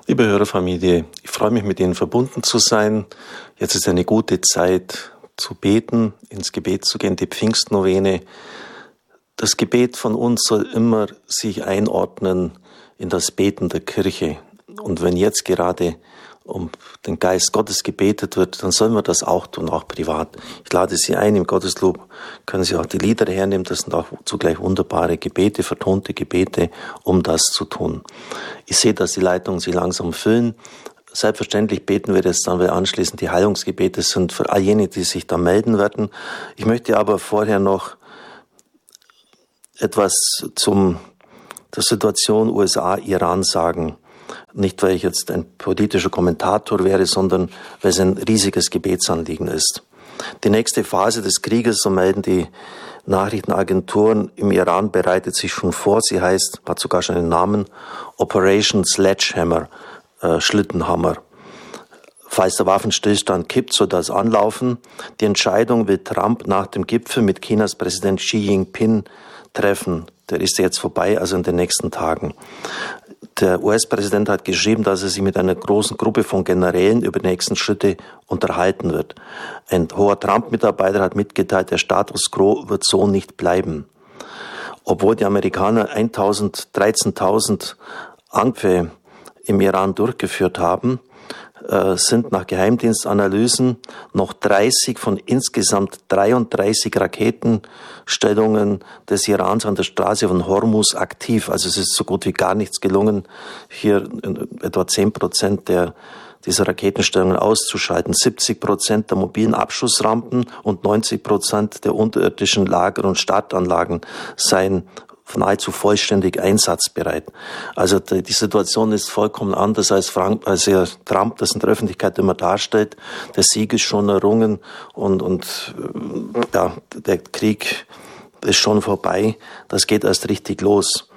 Liebe Hörerfamilie, ich freue mich, mit Ihnen verbunden zu sein. Jetzt ist eine gute Zeit zu beten, ins Gebet zu gehen, die Pfingstnovene. Das Gebet von uns soll immer sich einordnen in das Beten der Kirche. Und wenn jetzt gerade um den Geist Gottes gebetet wird, dann sollen wir das auch tun, auch privat. Ich lade Sie ein, im Gotteslob können Sie auch die Lieder hernehmen, das sind auch zugleich wunderbare Gebete, vertonte Gebete, um das zu tun. Ich sehe, dass die Leitungen sich langsam füllen. Selbstverständlich beten wir jetzt dann, weil anschließend die Heilungsgebete sind für all jene, die sich da melden werden. Ich möchte aber vorher noch etwas der Situation USA-Iran sagen. Nicht, weil ich jetzt ein politischer Kommentator wäre, sondern weil es ein riesiges Gebetsanliegen ist. Die nächste Phase des Krieges, so melden die Nachrichtenagenturen im Iran, bereitet sich schon vor. Sie heißt, hat sogar schon einen Namen, Operation Sledgehammer, Schlittenhammer. Falls der Waffenstillstand kippt, soll das anlaufen. Die Entscheidung will Trump nach dem Gipfel mit Chinas Präsident Xi Jinping treffen. Der ist jetzt vorbei, also in den nächsten Tagen. Der US-Präsident hat geschrieben, dass er sich mit einer großen Gruppe von Generälen über die nächsten Schritte unterhalten wird. Ein hoher Trump-Mitarbeiter hat mitgeteilt, der Status quo wird so nicht bleiben. Obwohl die Amerikaner 13.000 Angriffe im Iran durchgeführt haben, sind nach Geheimdienstanalysen noch 30 von insgesamt 33 Raketenstellungen des Irans an der Straße von Hormuz aktiv. Also es ist so gut wie gar nichts gelungen, hier etwa 10% dieser Raketenstellungen auszuschalten. 70% der mobilen Abschussrampen und 90% der unterirdischen Lager und Startanlagen seien nahezu vollständig einsatzbereit. Also die Situation ist vollkommen anders, als Trump das in der Öffentlichkeit immer darstellt. Der Sieg ist schon errungen und der Krieg ist schon vorbei. Das geht erst richtig los.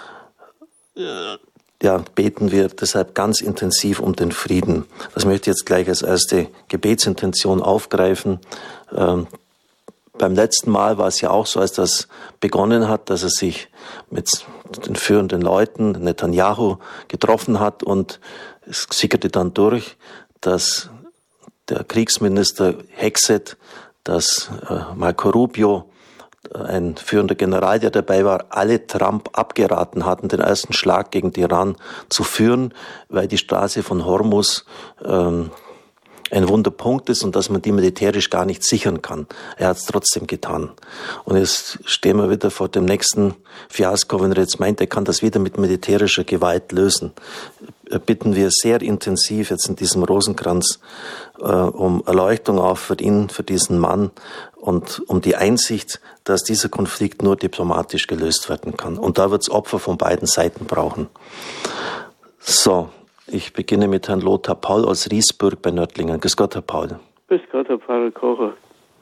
Beten wir deshalb ganz intensiv um den Frieden. Das möchte ich jetzt gleich als erste Gebetsintention aufgreifen. Beim letzten Mal war es ja auch so, als das begonnen hat, dass er sich mit den führenden Leuten, Netanyahu, getroffen hat und es sickerte dann durch, dass der Kriegsminister Hexet, dass Marco Rubio, ein führender General, der dabei war, alle Trump abgeraten hatten, den ersten Schlag gegen den Iran zu führen, weil die Straße von Hormuz ein Wunderpunkt ist und dass man die militärisch gar nicht sichern kann. Er hat es trotzdem getan. Und jetzt stehen wir wieder vor dem nächsten Fiasko, wenn er jetzt meint, er kann das wieder mit militärischer Gewalt lösen. Bitten wir sehr intensiv jetzt in diesem Rosenkranz um Erleuchtung auch für ihn, für diesen Mann und um die Einsicht, dass dieser Konflikt nur diplomatisch gelöst werden kann. Und da wird es Opfer von beiden Seiten brauchen. So. Ich beginne mit Herrn Lothar Paul aus Riesburg bei Nördlingen. Grüß Gott, Herr Paul. Grüß Gott, Herr Pfarrer Kocher.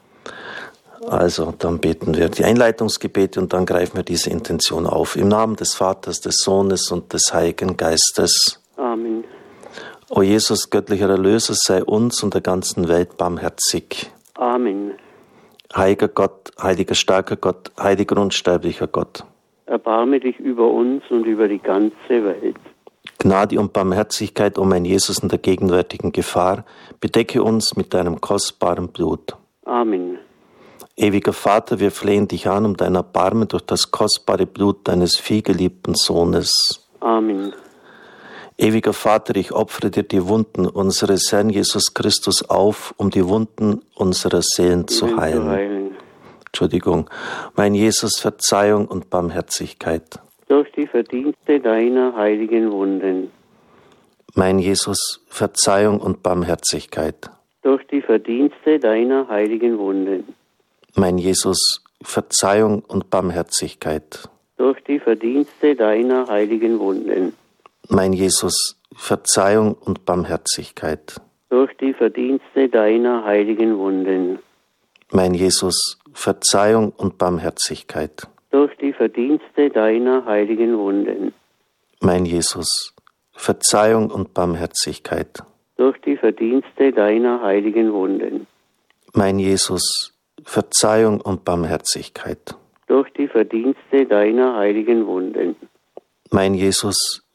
Also, dann beten wir die Einleitungsgebete und dann greifen wir diese Intention auf. Im Namen des Vaters, des Sohnes und des Heiligen Geistes. Amen. O Jesus, göttlicher Erlöser, sei uns und der ganzen Welt barmherzig. Amen. Heiliger Gott, heiliger starker Gott, heiliger unsterblicher Gott. Erbarme dich über uns und über die ganze Welt. Gnade und Barmherzigkeit, o mein Jesus, in der gegenwärtigen Gefahr, bedecke uns mit deinem kostbaren Blut. Amen. Ewiger Vater, wir flehen dich an um dein Erbarmen durch das kostbare Blut deines vielgeliebten Sohnes. Amen. Ewiger Vater, ich opfere dir die Wunden unseres Herrn Jesus Christus auf, um die Wunden unserer Seelen zu heilen. Entschuldigung. Mein Jesus, Verzeihung und Barmherzigkeit. Durch die Verdienste deiner heiligen Wunden. Mein Jesus, Verzeihung und Barmherzigkeit. Durch die Verdienste deiner heiligen Wunden. Mein Jesus, Verzeihung und Barmherzigkeit. Durch die Verdienste deiner heiligen Wunden. Mein Jesus, Verzeihung und Barmherzigkeit. Durch die Verdienste deiner heiligen Wunden. Mein Jesus, Verzeihung und Barmherzigkeit. Durch die Verdienste deiner heiligen Wunden. Mein Jesus, Verzeihung und Barmherzigkeit. Durch die Verdienste deiner heiligen Wunden. Mein Jesus, Verzeihung und Barmherzigkeit. Durch die Verdienste deiner heiligen Wunden. Mein Jesus,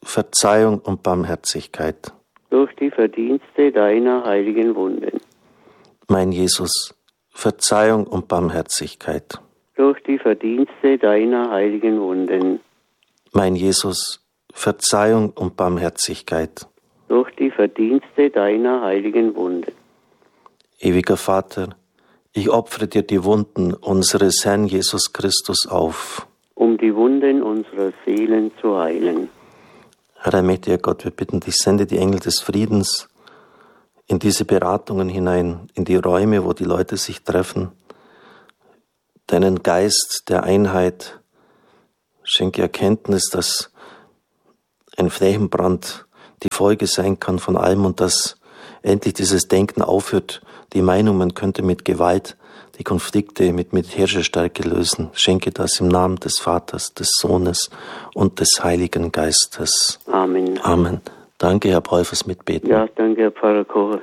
Verzeihung und Barmherzigkeit. Durch die Verdienste deiner heiligen Wunden. Mein Jesus, Verzeihung und Barmherzigkeit. Durch die Verdienste deiner heiligen Wunden. Mein Jesus, Verzeihung und Barmherzigkeit. Durch die Verdienste deiner heiligen Wunden. Ewiger Vater, ich opfere dir die Wunden unseres Herrn Jesus Christus auf. Um die Wunden unserer Seelen zu heilen. Herr allmächtiger Gott, wir bitten dich, sende die Engel des Friedens in diese Beratungen hinein, in die Räume, wo die Leute sich treffen. Deinen Geist der Einheit, schenke Erkenntnis, dass ein Flächenbrand die Folge sein kann von allem und dass endlich dieses Denken aufhört, die Meinung, man könnte mit Gewalt die Konflikte mit militärischer Stärke lösen. Schenke das im Namen des Vaters, des Sohnes und des Heiligen Geistes. Amen. Amen. Danke, Herr Paul, fürs Mitbeten. Ja, danke, Herr Pfarrer Kocher.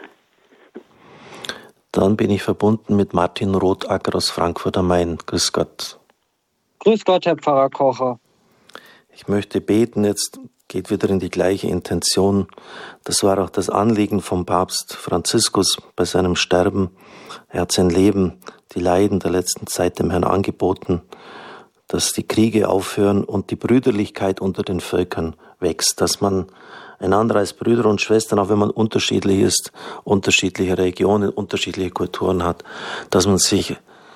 Dann bin ich verbunden mit Martin Rotacker aus Frankfurt am Main. Grüß Gott. Grüß Gott, Herr Pfarrer Kocher. Ich möchte beten, jetzt geht wieder in die gleiche Intention. Das war auch das Anliegen vom Papst Franziskus bei seinem Sterben. Er hat sein Leben, die Leiden der letzten Zeit dem Herrn angeboten, dass die Kriege aufhören und die Brüderlichkeit unter den Völkern wächst, dass man einander als Brüder und Schwestern, auch wenn man unterschiedlich ist, unterschiedliche Regionen, unterschiedliche Kulturen hat, dass man sich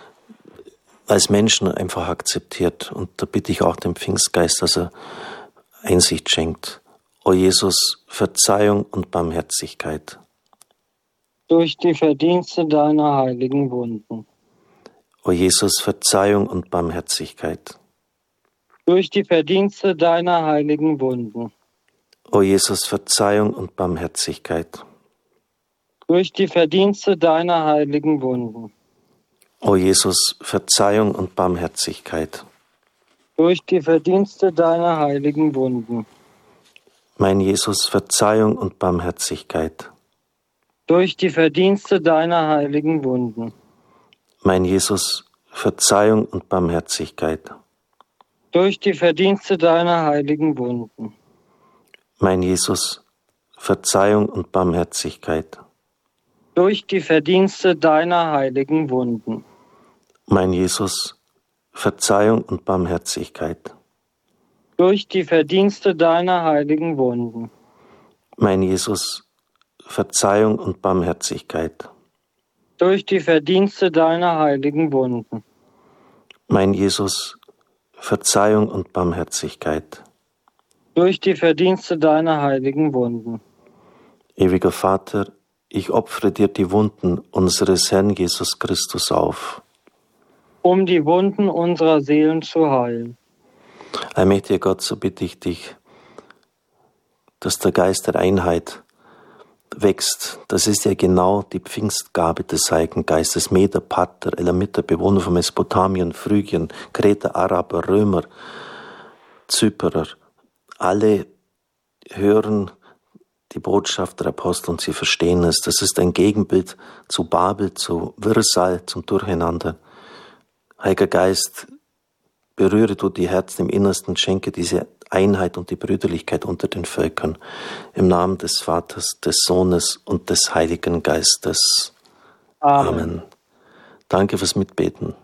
als Menschen einfach akzeptiert. Und da bitte ich auch den Pfingstgeist, dass er Einsicht schenkt. O Jesus, Verzeihung und Barmherzigkeit. Durch die Verdienste deiner heiligen Wunden. O Jesus, Verzeihung und Barmherzigkeit. Durch die Verdienste deiner heiligen Wunden. O Jesus, Verzeihung und Barmherzigkeit. Durch die Verdienste deiner heiligen Wunden. O Jesus, Verzeihung und Barmherzigkeit. Durch die Verdienste deiner heiligen Wunden. Mein Jesus, Verzeihung und Barmherzigkeit. Durch die Verdienste deiner heiligen Wunden. Mein Jesus, Verzeihung und Barmherzigkeit. Durch die Verdienste deiner heiligen Wunden. Mein Jesus, Verzeihung und Barmherzigkeit. Durch die Verdienste deiner heiligen Wunden. Mein Jesus, Verzeihung und Barmherzigkeit. Durch die Verdienste deiner heiligen Wunden. Mein Jesus, Verzeihung und Barmherzigkeit. Durch die Verdienste deiner heiligen Wunden. Mein Jesus, Verzeihung und Barmherzigkeit. Durch die Verdienste deiner heiligen Wunden. Ewiger Vater, ich opfere dir die Wunden unseres Herrn Jesus Christus auf. Um die Wunden unserer Seelen zu heilen. Allmächtiger Gott, so bitte ich dich, dass der Geist der Einheit wächst. Das ist ja genau die Pfingstgabe des Heiligen Geistes. Meder, Parther, Elamiter, Bewohner von Mesopotamien, Phrygien, Kreter, Araber, Römer, Zyperer. Alle hören die Botschaft der Apostel und sie verstehen es. Das ist ein Gegenbild zu Babel, zu Wirrsal, zum Durcheinander. Heiliger Geist, berühre du die Herzen im Innersten, schenke diese Einheit und die Brüderlichkeit unter den Völkern. Im Namen des Vaters, des Sohnes und des Heiligen Geistes. Amen. Danke fürs Mitbeten.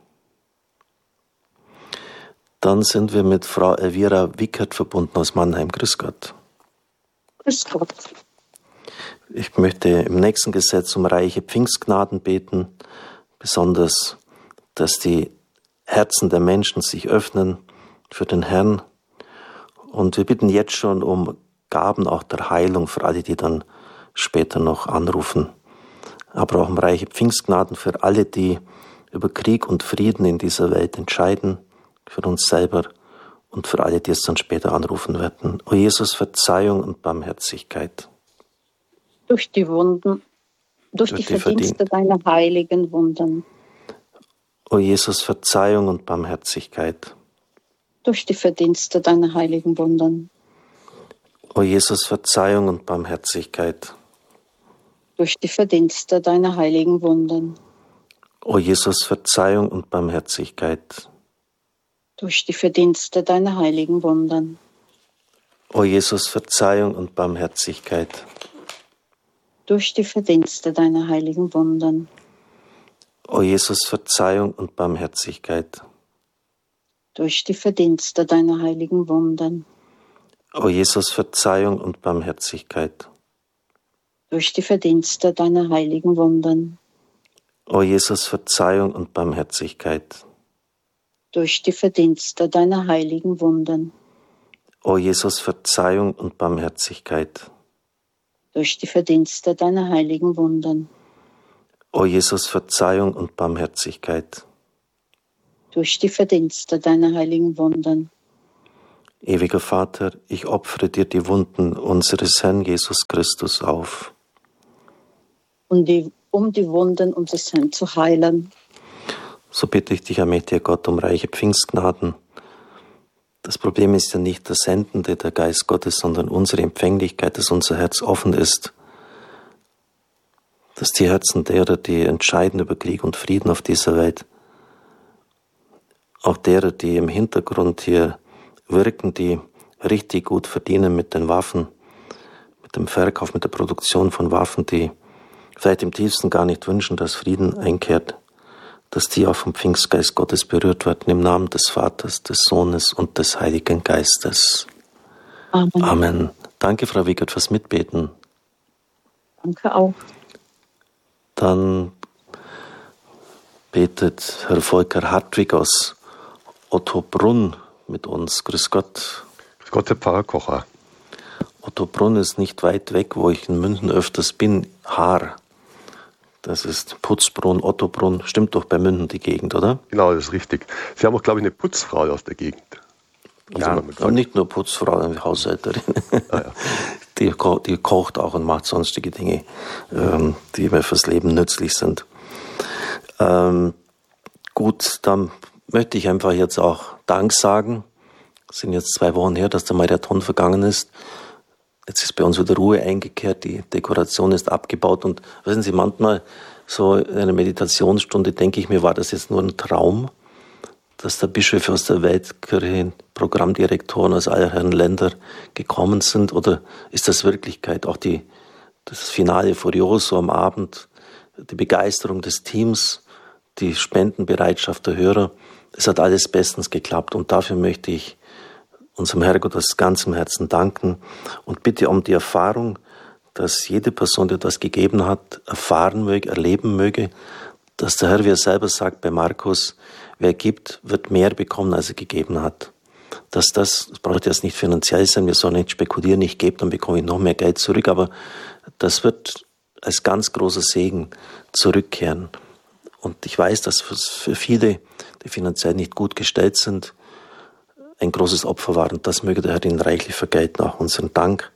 Dann sind wir mit Frau Elvira Wickert verbunden aus Mannheim. Grüß Gott. Grüß Gott. Ich möchte im nächsten Gesetz um reiche Pfingstgnaden beten, besonders, dass die Herzen der Menschen sich öffnen für den Herrn. Und wir bitten jetzt schon um Gaben auch der Heilung für alle, die dann später noch anrufen. Aber auch um reiche Pfingstgnaden für alle, die über Krieg und Frieden in dieser Welt entscheiden, für uns selber und für alle, die es dann später anrufen werden. O Jesus, Verzeihung und Barmherzigkeit. Durch die Wunden, durch die Verdienste deiner heiligen Wunden. O Jesus, Verzeihung und Barmherzigkeit. Durch die Verdienste deiner heiligen Wunden. O Jesus, Verzeihung und Barmherzigkeit. Durch die Verdienste deiner heiligen Wunden. O Jesus, Verzeihung und Barmherzigkeit. Durch die Verdienste deiner heiligen Wunden. O Jesus, Verzeihung und Barmherzigkeit. Durch die Verdienste deiner heiligen Wunden. O Jesus, Verzeihung und Barmherzigkeit. Durch die Verdienste deiner heiligen Wunden. O Jesus, Verzeihung und Barmherzigkeit. Durch die Verdienste deiner heiligen Wunden. O Jesus, Verzeihung und Barmherzigkeit. Durch die Verdienste deiner heiligen Wunden. O Jesus, Verzeihung und Barmherzigkeit. Durch die Verdienste deiner heiligen Wunden. O Jesus, Verzeihung und Barmherzigkeit. Durch die Verdienste deiner heiligen Wunden. Ewiger Vater, ich opfere dir die Wunden unseres Herrn Jesus Christus auf. Um die Wunden unseres Herrn zu heilen. So bitte ich dich, allmächtiger Gott, um reiche Pfingstgnaden. Das Problem ist ja nicht der Sendende, der Geist Gottes, sondern unsere Empfänglichkeit, dass unser Herz offen ist. Dass die Herzen derer, die entscheiden über Krieg und Frieden auf dieser Welt, auch derer, die im Hintergrund hier wirken, die richtig gut verdienen mit den Waffen, mit dem Verkauf, mit der Produktion von Waffen, die vielleicht im tiefsten gar nicht wünschen, dass Frieden einkehrt, dass die auch vom Pfingstgeist Gottes berührt werden, im Namen des Vaters, des Sohnes und des Heiligen Geistes. Amen. Amen. Danke, Frau Wiegert, fürs Mitbeten. Danke auch. Dann betet Herr Volker Hartwig aus Ottobrunn mit uns. Grüß Gott. Grüß Gott, Herr Pfarrer Kocher. Ottobrunn ist nicht weit weg, wo ich in München öfters bin. Haar. Das ist Putzbrunn, Ottobrunn. Stimmt doch bei München die Gegend, oder? Genau, das ist richtig. Sie haben auch, glaube ich, eine Putzfrau aus der Gegend. Ja, und nicht nur Putzfrau, eine Haushälterin. Ah, ja. Die kocht auch und macht sonstige Dinge, die mir fürs Leben nützlich sind. Gut, dann möchte ich einfach jetzt auch Dank sagen. Es sind jetzt 2 Wochen her, dass der Marathon vergangen ist. Jetzt ist bei uns wieder Ruhe eingekehrt, die Dekoration ist abgebaut und wissen Sie, manchmal so in einer Meditationsstunde denke ich mir, war das jetzt nur ein Traum, dass da Bischöfe aus der Weltkirche, Programmdirektoren aus aller Herren Länder gekommen sind, oder ist das Wirklichkeit? Auch das Finale Furioso am Abend, die Begeisterung des Teams, die Spendenbereitschaft der Hörer, es hat alles bestens geklappt und dafür möchte ich unserem Herrgott aus ganzem Herzen danken und bitte um die Erfahrung, dass jede Person, die das gegeben hat, erfahren möge, erleben möge, dass der Herr, wie er selber sagt bei Markus, wer gibt, wird mehr bekommen, als er gegeben hat. Das braucht jetzt nicht finanziell sein, wir sollen nicht spekulieren, ich gebe, dann bekomme ich noch mehr Geld zurück, aber das wird als ganz großer Segen zurückkehren. Und ich weiß, dass für viele, die finanziell nicht gut gestellt sind, ein großes Opfer war. Und das möge der Herr Ihnen reichlich vergelten, auch unseren Dank,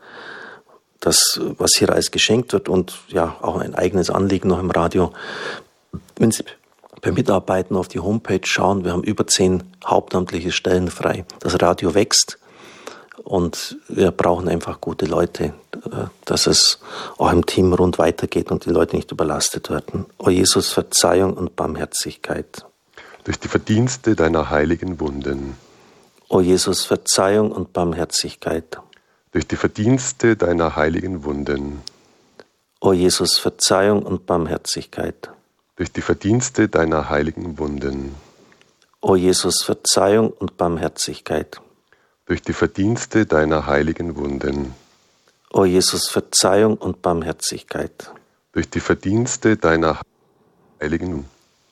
das, was hier alles geschenkt wird und ja, auch ein eigenes Anliegen noch im Radio. Wenn Sie bei Mitarbeitern auf die Homepage schauen, wir haben über 10 hauptamtliche Stellen frei. Das Radio wächst und wir brauchen einfach gute Leute, dass es auch im Team rund weitergeht und die Leute nicht überlastet werden. O Jesus, Verzeihung und Barmherzigkeit. Durch die Verdienste deiner heiligen Wunden. O Jesus, Verzeihung und Barmherzigkeit. Durch die Verdienste deiner heiligen Wunden. O Jesus, Verzeihung und Barmherzigkeit. Durch die Verdienste deiner heiligen Wunden. O Jesus, Verzeihung und Barmherzigkeit. Durch die Verdienste deiner heiligen Wunden. O Jesus, Verzeihung und Barmherzigkeit. Durch die Verdienste deiner heiligen Wunden.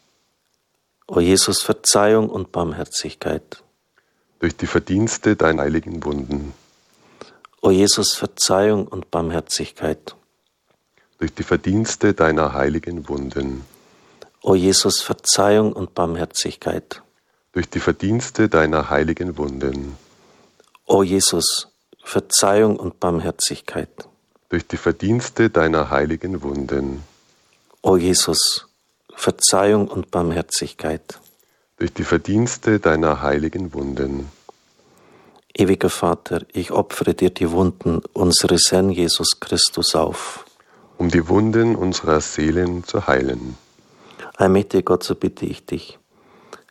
O Jesus, Verzeihung und Barmherzigkeit. Durch die Verdienste deiner heiligen Wunden. O Jesus, Verzeihung und Barmherzigkeit. Durch die Verdienste deiner heiligen Wunden. O Jesus, Verzeihung und Barmherzigkeit. Durch die Verdienste deiner heiligen Wunden. O Jesus, Verzeihung und Barmherzigkeit. Durch die Verdienste deiner heiligen Wunden. O Jesus, Verzeihung und Barmherzigkeit. Durch die Verdienste deiner heiligen Wunden. Ewiger Vater, ich opfere dir die Wunden unseres Herrn Jesus Christus auf. Um die Wunden unserer Seelen zu heilen. Allmächtiger Gott, so bitte ich dich,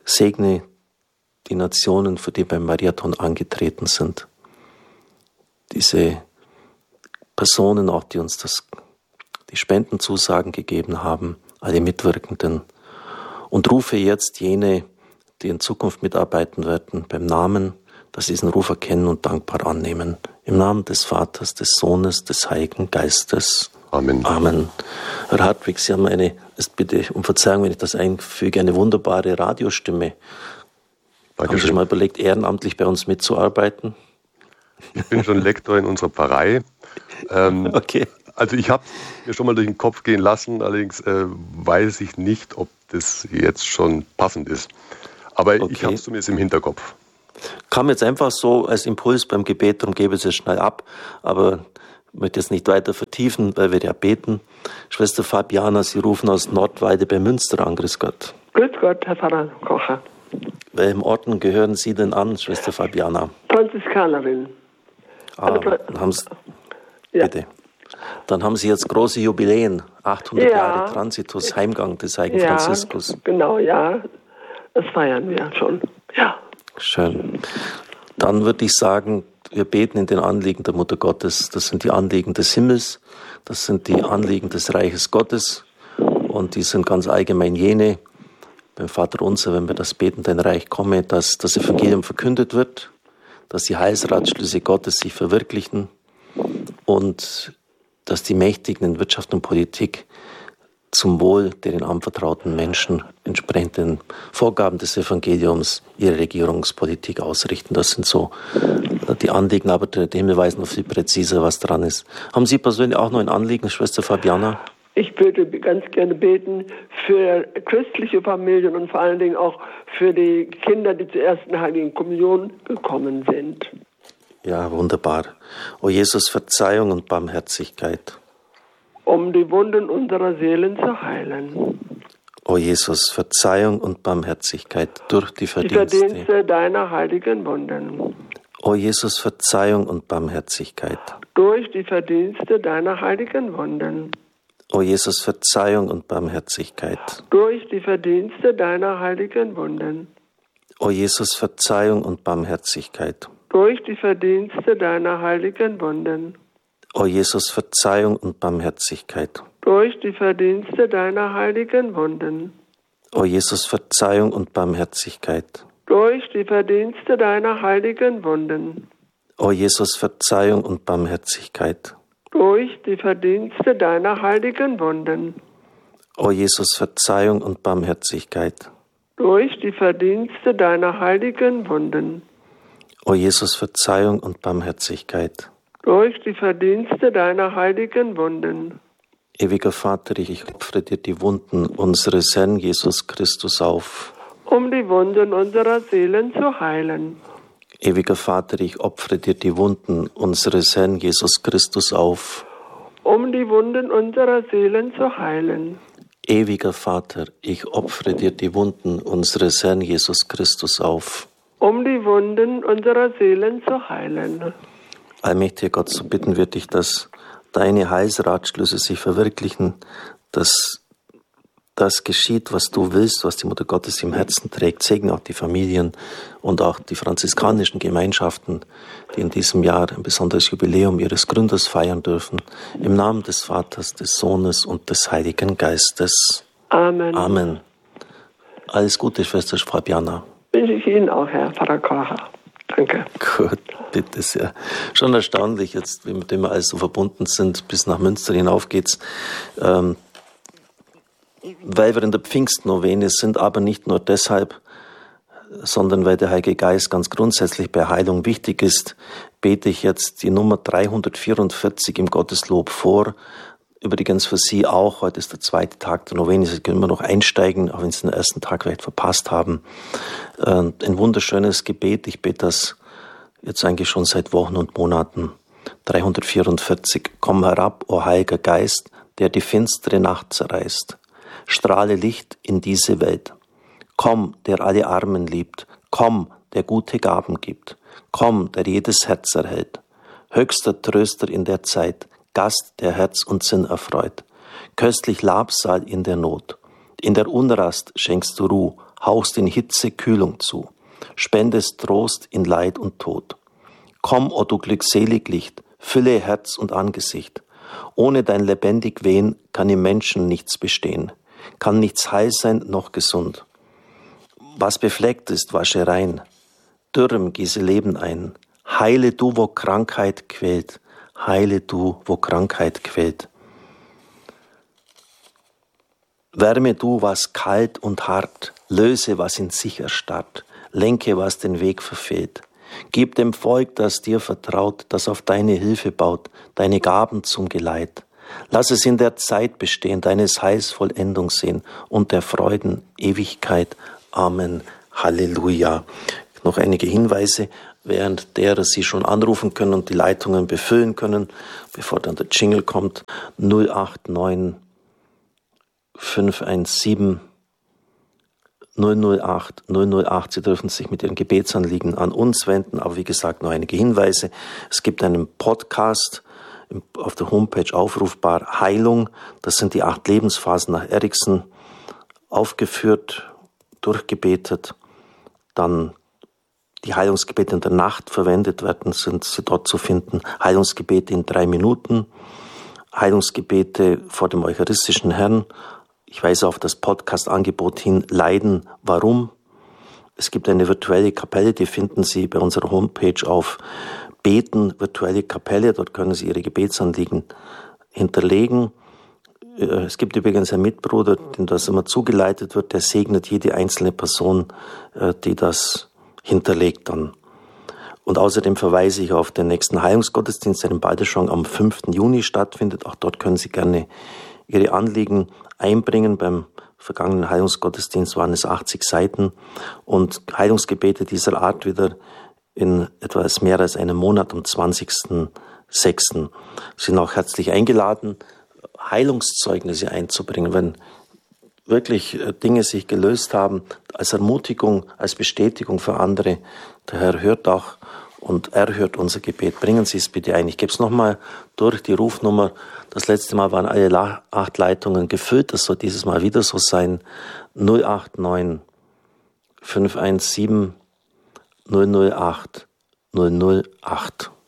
segne die Nationen, für die beim Marathon angetreten sind. diese Personen auch, die uns die Spendenzusagen gegeben haben, alle Mitwirkenden. Und rufe jetzt jene, die in Zukunft mitarbeiten werden, beim Namen, dass sie diesen Ruf erkennen und dankbar annehmen. Im Namen des Vaters, des Sohnes, des Heiligen Geistes. Amen. Amen. Herr Hartwig, Sie haben bitte um Verzeihung, wenn ich das einfüge, eine wunderbare Radiostimme. Haben Sie schon mal überlegt, ehrenamtlich bei uns mitzuarbeiten? Ich bin schon Lektor in unserer Pfarrei. Okay. Also ich habe mir schon mal durch den Kopf gehen lassen, allerdings weiß ich nicht, ob das jetzt schon passend ist. Aber okay. Ich habe es zumindest im Hinterkopf. Kam jetzt einfach so als Impuls beim Gebet, darum gebe ich es jetzt schnell ab, aber ich möchte jetzt nicht weiter vertiefen, weil wir ja beten. Schwester Fabiana, Sie rufen aus Nordweide bei Münster an. Grüß Gott. Grüß Gott, Herr Pfarrer Kocher. Welchem Orden gehören Sie denn an, Schwester Fabiana? Franziskanerin. Dann haben Sie, bitte. Dann haben Sie jetzt große Jubiläen, 800 Jahre Transitus, Heimgang des Heiligen Franziskus. Genau, ja, das feiern wir schon, ja. Schön. Dann würde ich sagen, wir beten in den Anliegen der Mutter Gottes. Das sind die Anliegen des Himmels, das sind die Anliegen des Reiches Gottes und die sind ganz allgemein jene, beim Vater Unser, wenn wir das beten, dein Reich komme, dass das Evangelium verkündet wird, dass die Heilsratschlüsse Gottes sich verwirklichen und dass die Mächtigen in Wirtschaft und Politik zum Wohl der ihnen anvertrauten Menschen entsprechend den Vorgaben des Evangeliums ihre Regierungspolitik ausrichten. Das sind so die Anliegen, aber der Himmel weiß noch viel präziser, was dran ist. Haben Sie persönlich auch noch ein Anliegen, Schwester Fabiana? Ich würde ganz gerne beten für christliche Familien und vor allen Dingen auch für die Kinder, die zur ersten Heiligen Kommunion gekommen sind. Ja, wunderbar. O Jesus, Verzeihung und Barmherzigkeit. Um die Wunden unserer Seelen zu heilen. O Jesus, Verzeihung und Barmherzigkeit durch die Verdienste deiner heiligen Wunden. O Jesus, Verzeihung und Barmherzigkeit. Durch die Verdienste deiner heiligen Wunden. O Jesus, Verzeihung und Barmherzigkeit. Durch die Verdienste deiner heiligen Wunden. O Jesus, Verzeihung und Barmherzigkeit. Durch die Verdienste deiner heiligen Wunden. O Jesus, Verzeihung und Barmherzigkeit. Durch die Verdienste deiner heiligen Wunden. O Jesus, Verzeihung und Barmherzigkeit. Durch die Verdienste deiner heiligen Wunden. O Jesus, Verzeihung und Barmherzigkeit. Durch die Verdienste deiner heiligen Wunden. O Jesus, Verzeihung und Barmherzigkeit. Durch die Verdienste deiner heiligen Wunden. O Jesus, Verzeihung und Barmherzigkeit. Durch die Verdienste deiner heiligen Wunden. Ewiger Vater, ich opfere dir die Wunden unseres Herrn Jesus Christus auf. Um die Wunden unserer Seelen zu heilen. Ewiger Vater, ich opfere dir die Wunden unseres Herrn Jesus Christus auf. Um die Wunden unserer Seelen zu heilen. Ewiger Vater, ich opfere dir die Wunden unseres Herrn Jesus Christus auf. Um die Wunden unserer Seelen zu heilen. Allmächtiger Gott, so bitten wir dich, dass deine Heilsratschlüsse sich verwirklichen, dass das geschieht, was du willst, was die Mutter Gottes im Herzen trägt. Segne auch die Familien und auch die franziskanischen Gemeinschaften, die in diesem Jahr ein besonderes Jubiläum ihres Gründers feiern dürfen. Im Namen des Vaters, des Sohnes und des Heiligen Geistes. Amen. Amen. Alles Gute, Schwester Fabiana. Wünsche ich Ihnen auch, Herr Pfarrer Kocher. Danke. Gut, bitte sehr. Schon erstaunlich, jetzt, wie mit dem wir alles so verbunden sind, bis nach Münster hinauf geht's. Weil wir in der Pfingstnovene sind, aber nicht nur deshalb, sondern weil der Heilige Geist ganz grundsätzlich bei Heilung wichtig ist, bete ich jetzt die Nummer 344 im Gotteslob vor. Übrigens für Sie auch, heute ist der zweite Tag der Novene, Sie können immer noch einsteigen, auch wenn Sie den ersten Tag vielleicht verpasst haben. Ein wunderschönes Gebet, ich bete das jetzt eigentlich schon seit Wochen und Monaten. 344, komm herab, o Heiliger Geist, der die finstere Nacht zerreißt. Strahle Licht in diese Welt. Komm, der alle Armen liebt. Komm, der gute Gaben gibt. Komm, der jedes Herz erhält. Höchster Tröster in der Zeit, Gast, der Herz und Sinn erfreut. Köstlich Labsal in der Not. In der Unrast schenkst du Ruh, hauchst in Hitze Kühlung zu. Spendest Trost in Leid und Tod. Komm, o du Glückseliglicht, fülle Herz und Angesicht. Ohne dein lebendig Wehen kann im Menschen nichts bestehen, kann nichts heil sein noch gesund. Was befleckt ist, wasche rein, Dürrem gieße Leben ein. Heile du, wo Krankheit quält, heile du, wo Krankheit quält. Wärme du, was kalt und hart, löse, was in sich erstarrt, lenke, was den Weg verfehlt. Gib dem Volk, das dir vertraut, das auf deine Hilfe baut, deine Gaben zum Geleit. Lass es in der Zeit bestehen, deines Heils Vollendung sehen und der Freuden Ewigkeit. Amen. Halleluja. Noch einige Hinweise, während derer Sie schon anrufen können und die Leitungen befüllen können, bevor dann der Jingle kommt. 089 517 008 008. Sie dürfen sich mit Ihren Gebetsanliegen an uns wenden, aber wie gesagt, noch einige Hinweise. Es gibt einen Podcast auf der Homepage aufrufbar, Heilung. Das sind die 8 Lebensphasen nach Erickson aufgeführt, durchgebetet. Dann die Heilungsgebete in der Nacht verwendet werden, sind sie dort zu finden. Heilungsgebete in 3 Minuten, Heilungsgebete vor dem eucharistischen Herrn. Ich weise auf das Podcast-Angebot hin, Leiden, warum? Es gibt eine virtuelle Kapelle, die finden Sie bei unserer Homepage auf Beten, virtuelle Kapelle. Dort können Sie Ihre Gebetsanliegen hinterlegen. Es gibt übrigens einen Mitbruder, dem das immer zugeleitet wird, der segnet jede einzelne Person, die das hinterlegt dann. Und außerdem verweise ich auf den nächsten Heilungsgottesdienst, der in Balderschwang am 5. Juni stattfindet. Auch dort können Sie gerne Ihre Anliegen einbringen. Beim vergangenen Heilungsgottesdienst waren es 80 Seiten und Heilungsgebete dieser Art wieder in etwas mehr als einem Monat am 20.06. Sie sind auch herzlich eingeladen, Heilungszeugnisse einzubringen, wenn wirklich Dinge sich gelöst haben, als Ermutigung, als Bestätigung für andere. Der Herr hört auch und er hört unser Gebet. Bringen Sie es bitte ein. Ich gebe es nochmal durch, die Rufnummer. Das letzte Mal waren alle 8 Leitungen gefüllt. Das soll dieses Mal wieder so sein. 089 517 008 008.